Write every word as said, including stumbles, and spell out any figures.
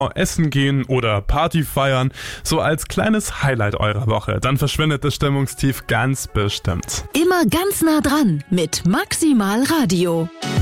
essen gehen oder Party feiern, so als kleines Highlight eurer Woche. Dann verschwindet das Stimmungstief ganz bestimmt. Immer ganz nah dran mit Maximal Radio.